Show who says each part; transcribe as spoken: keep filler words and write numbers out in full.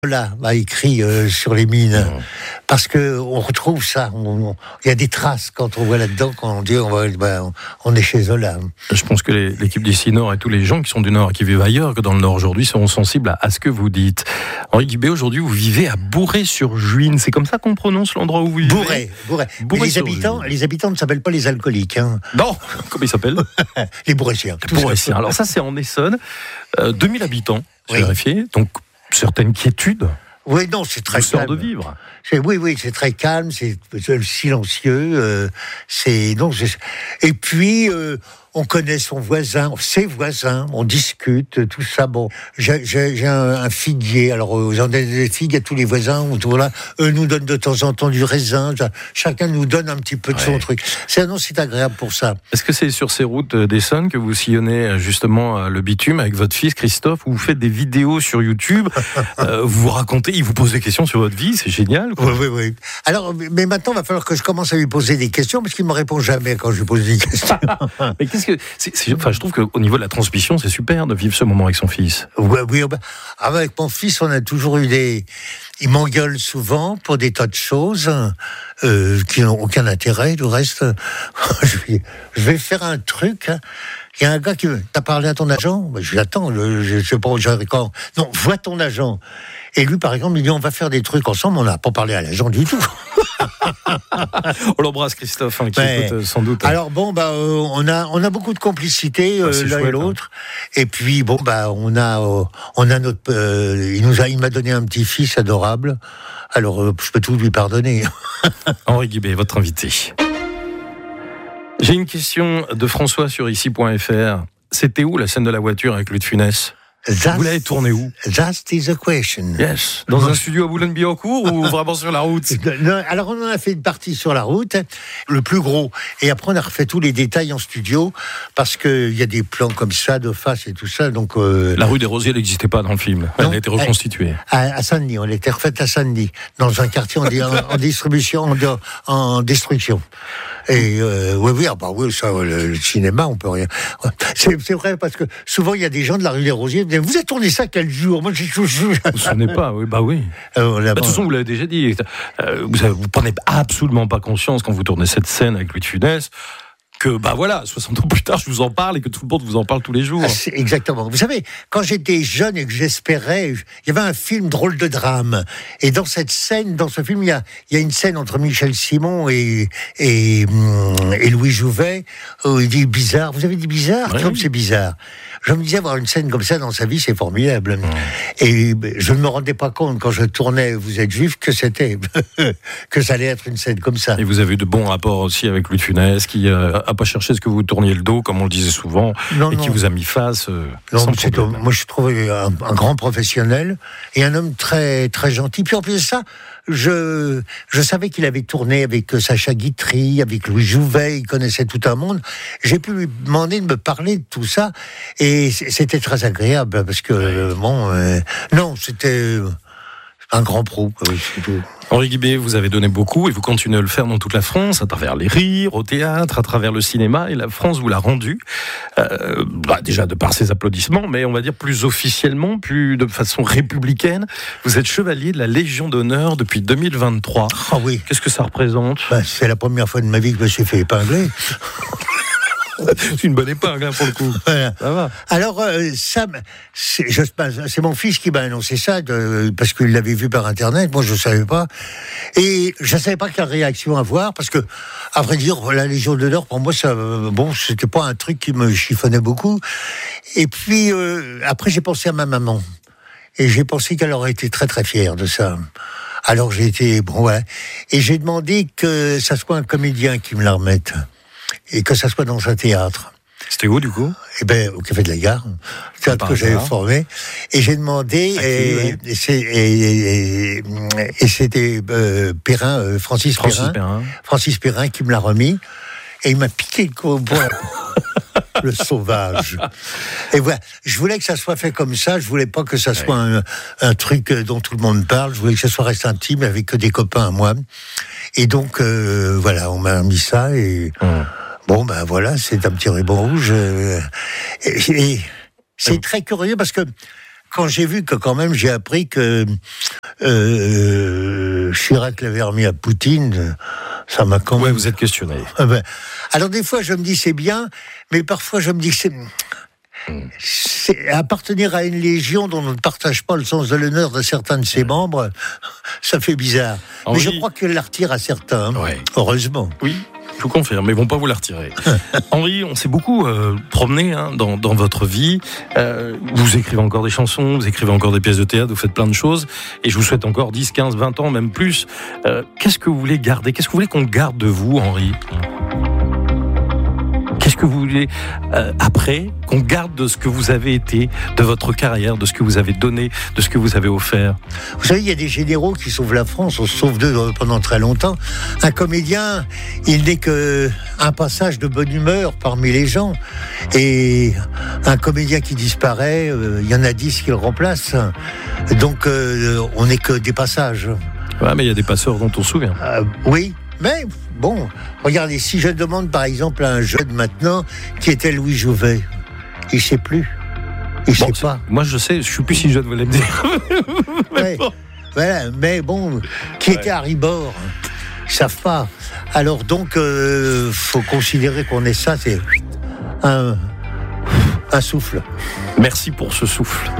Speaker 1: Là, a écrit euh, sur les mines, mmh. parce que on retrouve ça. Il y a des traces quand on voit là-dedans, quand on dit on, va, ben, on est chez Zola.
Speaker 2: Je pense que les, l'équipe d'ici Nord et tous les gens qui sont du Nord et qui vivent ailleurs que dans le Nord aujourd'hui seront sensibles à, à ce que vous dites. Henri Guibé, aujourd'hui, vous vivez à Bourret-sur-Juine. C'est comme ça qu'on prononce l'endroit où vous vivez.
Speaker 1: Bourret, Bourret. Bourret les habitants, les habitants ne s'appellent pas les alcooliques. Hein.
Speaker 2: Non, comment ils s'appellent?
Speaker 1: Les Bourretiens.
Speaker 2: Les Bourretiens. Alors ça, c'est en Essonne. Euh, deux mille habitants, j'ai
Speaker 1: oui.
Speaker 2: vérifié. Donc certaines quiétudes.
Speaker 1: Oui, non, c'est très calme.
Speaker 2: de vivre.
Speaker 1: C'est, oui, oui, c'est très calme, c'est, c'est silencieux. Euh, c'est non. C'est, et puis euh, on connaît son voisin, ses voisins, on discute, tout ça. Bon, j'ai, j'ai, j'ai un, un figuier. Alors euh, j'en ai des figues à tous les voisins. Autour là, eux nous donnent de temps en temps du raisin. Chacun nous donne un petit peu de ouais. son truc. C'est non, c'est agréable pour ça.
Speaker 2: Est-ce que c'est sur ces routes d'Essonne que vous sillonnez justement le bitume avec votre fils Christophe, où vous faites des vidéos sur YouTube, euh, vous vous racontez, il vous pose des questions sur votre vie, c'est génial.
Speaker 1: Oui, oui, oui. Alors, mais maintenant, il va falloir que je commence à lui poser des questions, parce qu'il ne me répond jamais quand je lui pose des questions.
Speaker 2: Mais qu'est-ce que c'est, c'est, enfin, je trouve qu'au niveau de la transmission, c'est super de vivre ce moment avec son fils.
Speaker 1: Oui, oui. Avec mon fils, on a toujours eu des... Il m'engueule souvent pour des tas de choses euh, qui n'ont aucun intérêt. Du reste, je vais, je vais faire un truc... Hein. Il y a un gars qui me... T'as parlé à ton agent? Je l'attends, je, je sais pas où j'arrive quand. Non, vois ton agent. Et lui, par exemple, il dit, on va faire des trucs ensemble, on n'a pas parlé à l'agent du tout.
Speaker 2: On l'embrasse, Christophe, hein, qui
Speaker 1: Mais,
Speaker 2: écoute sans doute.
Speaker 1: Alors bon, bah, euh, on a, on a beaucoup de complicité euh, ah, l'un chouette, et l'autre. Hein. Et puis bon, bah, on a, euh, on a notre, euh, il nous a, il m'a donné un petit fils adorable. Alors, euh, je peux tout lui pardonner.
Speaker 2: Henri Guibé, votre invité. J'ai une question de François sur ici point f r. C'était où la scène de la voiture avec Louis de Funès?
Speaker 1: That's,
Speaker 2: vous l'avez tourné où?
Speaker 1: That is the question.
Speaker 2: Yes. Dans un studio à Boulogne-Billancourt ou vraiment sur la route?
Speaker 1: Non, alors on en a fait une partie sur la route, le plus gros. Et après on a refait tous les détails en studio parce qu'il y a des plans comme ça de face et tout ça. Donc euh...
Speaker 2: la rue des Rosiers n'existait pas dans le film. Elle non, a été reconstituée.
Speaker 1: À, à Saint-Denis, on était refaite à Saint-Denis, dans un quartier en, en, en distribution, en, en destruction. Et euh, oui, oui, ah bah oui, ça, le, le cinéma, on peut rien. C'est, c'est vrai parce que souvent il y a des gens de la rue des Rosiers. Vous avez tourné ça quel jour? Moi, je
Speaker 2: vous ne vous souvenez pas, oui, bah oui. Euh, bah, de toute façon, vous l'avez déjà dit. Euh, vous, avez, vous prenez absolument pas conscience quand vous tournez cette scène avec Louis de Funès que, bah voilà, soixante ans plus tard, je vous en parle et que tout le monde vous en parle tous les jours.
Speaker 1: Ah, exactement. Vous savez, quand j'étais jeune et que j'espérais, il y avait un film Drôle de drame. Et dans cette scène, dans ce film, il y a, il y a une scène entre Michel Simon et, et, et Louis Jouvet où il dit bizarre. Vous avez dit bizarre?
Speaker 2: Ouais.
Speaker 1: Comme c'est bizarre. Je me disais, avoir une scène comme ça dans sa vie, c'est formidable. Ouais. Et je ne me rendais pas compte, quand je tournais Vous êtes juif, que c'était, que ça allait être une scène comme ça.
Speaker 2: Et vous avez eu de bons rapports aussi avec Louis de Funès, qui euh, a pas cherché ce que vous tourniez le dos, comme on le disait souvent, non, et non. qui vous a mis face. Euh,
Speaker 1: non,
Speaker 2: sans
Speaker 1: c'est, moi, je trouvais un, un grand professionnel et un homme très, très gentil. Puis en plus de ça, je, je savais qu'il avait tourné avec Sacha Guitry, avec Louis Jouvet, il connaissait tout un monde. J'ai pu lui demander de me parler de tout ça, et c'était très agréable, parce que, euh, bon, euh, non, c'était un grand pro, oui, c'est tout.
Speaker 2: Henri Guibé, vous avez donné beaucoup et vous continuez à le faire dans toute la France, à travers les rires, au théâtre, à travers le cinéma, et la France vous l'a rendu, euh, bah déjà de par ses applaudissements, mais on va dire plus officiellement, plus de façon républicaine. Vous êtes chevalier de la Légion d'honneur depuis deux mille vingt-trois.
Speaker 1: Ah oui.
Speaker 2: Qu'est-ce que ça représente?
Speaker 1: Bah, c'est la première fois de ma vie que je me suis fait épingler.
Speaker 2: C'est une bonne épingle, hein, pour le coup.
Speaker 1: Voilà.
Speaker 2: Ça va.
Speaker 1: Alors, euh, ça, c'est, je, c'est mon fils qui m'a annoncé ça, de, parce qu'il l'avait vu par Internet. Moi, je ne savais pas. Et je ne savais pas quelle réaction avoir, parce que, à vrai dire, la Légion d'honneur, pour moi, ça, bon, c'était pas un truc qui me chiffonnait beaucoup. Et puis, euh, après, j'ai pensé à ma maman. Et j'ai pensé qu'elle aurait été très, très fière de ça. Alors, j'ai été, bon, ouais. Et j'ai demandé que ça soit un comédien qui me la remette. Et que ça soit dans un théâtre.
Speaker 2: C'était où, du coup?
Speaker 1: Eh ben, au Café de la Gare, le théâtre que j'avais formé. Et j'ai demandé,
Speaker 2: à
Speaker 1: et,
Speaker 2: qui, ouais.
Speaker 1: et, c'est, et, et, et c'était euh, Perrin, euh, Francis,
Speaker 2: Francis
Speaker 1: Perrin,
Speaker 2: Perrin,
Speaker 1: Francis Perrin qui me l'a remis. Et il m'a piqué le cobra. Le sauvage. Et voilà, je voulais que ça soit fait comme ça, je voulais pas que ça soit ouais. un, un truc dont tout le monde parle, je voulais que ça soit resté intime avec que des copains à moi. Et donc, euh, voilà, on m'a mis ça et... Hum. Bon, ben voilà, c'est un petit ruban rouge. Euh, et, et c'est très curieux parce que quand j'ai vu que quand même j'ai appris que euh, Chirac l'avait remis à Poutine, ça m'a quand même...
Speaker 2: Ouais, vous êtes questionné.
Speaker 1: Ah ben, alors des fois je me dis c'est bien, mais parfois je me dis que c'est... C'est appartenir à une légion dont on ne partage pas le sens de l'honneur de certains de ses membres, ça fait bizarre. Henri... Mais je crois qu'elle la retire à certains, ouais. Heureusement.
Speaker 2: Oui, je vous confirme, mais ils vont pas vous la retirer. Henri, on s'est beaucoup euh, promené hein, dans, dans votre vie. Euh, vous écrivez encore des chansons, vous écrivez encore des pièces de théâtre, vous faites plein de choses. Et je vous souhaite encore dix, quinze, vingt ans, même plus. Euh, qu'est-ce que vous voulez garder ? Qu'est-ce que vous voulez qu'on garde de vous, Henri ? Qu'est-ce que vous voulez euh, après qu'on garde de ce que vous avez été, de votre carrière, de ce que vous avez donné, de ce que vous avez offert ?
Speaker 1: Vous savez, il y a des généraux qui sauvent la France, on se sauve d'eux pendant très longtemps. Un comédien, il n'est qu'un passage de bonne humeur parmi les gens. Et un comédien qui disparaît, euh, il y en a dix qui le remplacent. Donc euh, on n'est que des passages.
Speaker 2: Ouais, mais il y a des passeurs dont on se souvient.
Speaker 1: Euh, oui, mais... Bon, regardez, si je demande par exemple à un jeune maintenant qui était Louis Jouvet, il ne sait plus. Il ne bon, sait pas.
Speaker 2: Moi je sais, je ne suis plus si jeune, vous allez me dire.
Speaker 1: Ouais, bon. Voilà, mais bon, qui ouais. était Harry Bor, ils ne savent pas. Alors donc, il euh, faut considérer qu'on est ça, c'est un, un souffle.
Speaker 2: Merci pour ce souffle.